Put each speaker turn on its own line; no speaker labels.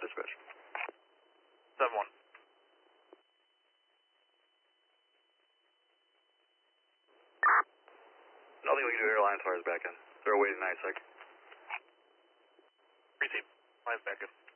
dispatch.
7-1.
Nothing we can do airline as far as back end. They're awaiting NISEC.
Receive. Lines back in.